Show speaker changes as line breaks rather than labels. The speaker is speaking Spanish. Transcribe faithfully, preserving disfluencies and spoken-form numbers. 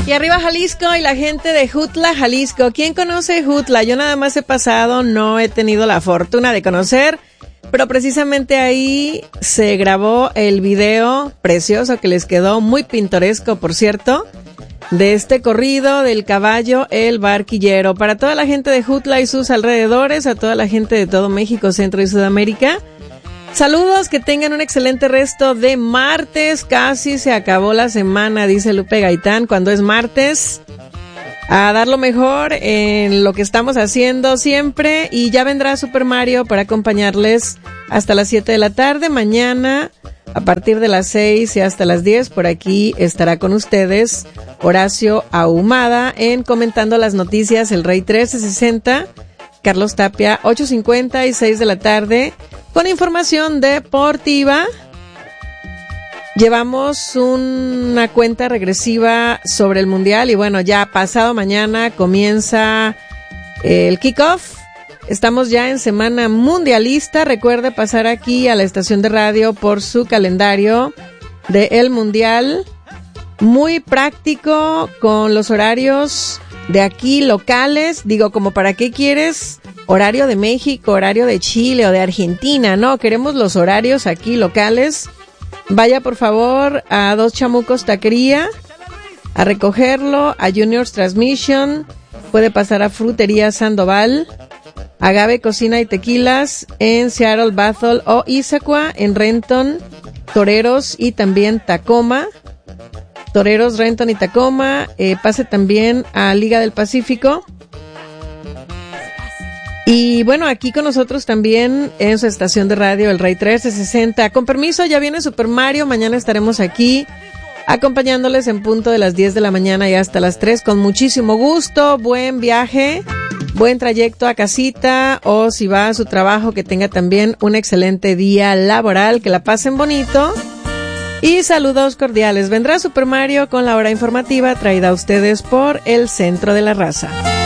Aquí arriba Jalisco y la gente de Jutla, Jalisco. ¿Quién conoce Jutla? Yo nada más he pasado, no he tenido la fortuna de conocer, pero precisamente ahí se grabó el video precioso que les quedó muy pintoresco, por cierto, de este corrido del caballo El Barquillero. Para toda la gente de Jutla y sus alrededores, a toda la gente de todo México, Centro y Sudamérica, saludos, que tengan un excelente resto de martes. Casi se acabó la semana, dice Lupe Gaitán, cuando es martes. A dar lo mejor en lo que estamos haciendo siempre, y ya vendrá Super Mario para acompañarles hasta las siete de la tarde. Mañana, a partir de las seis y hasta las diez, por aquí estará con ustedes Horacio Ahumada en Comentando las Noticias, el Rey trece sesenta, Carlos Tapia, ocho cincuenta y seis de la tarde, con información deportiva. Llevamos una cuenta regresiva sobre el Mundial y bueno, ya pasado mañana comienza el kickoff. Estamos ya en semana mundialista. Recuerde pasar aquí a la estación de radio por su calendario del Mundial. Muy práctico con los horarios de aquí locales. Digo, como para qué quieres horario de México, horario de Chile o de Argentina. No, queremos los horarios aquí locales. Vaya por favor a Dos Chamucos Taquería a recogerlo, a Juniors Transmission, puede pasar a Frutería Sandoval, Agave Cocina y Tequilas en Seattle, Bethel o Issaquah, en Renton, Toreros y también Tacoma, Toreros, Renton y Tacoma. Eh, pase también a Liga del Pacífico. Y bueno, aquí con nosotros también en su estación de radio, el Rey trece sesenta. Con permiso, ya viene Super Mario. Mañana estaremos aquí acompañándoles en punto de las diez de la mañana y hasta las tres con muchísimo gusto. Buen viaje, buen trayecto a casita, o si va a su trabajo, que tenga también un excelente día laboral, que la pasen bonito. Y saludos cordiales. Vendrá Super Mario con la hora informativa traída a ustedes por el Centro de la Raza.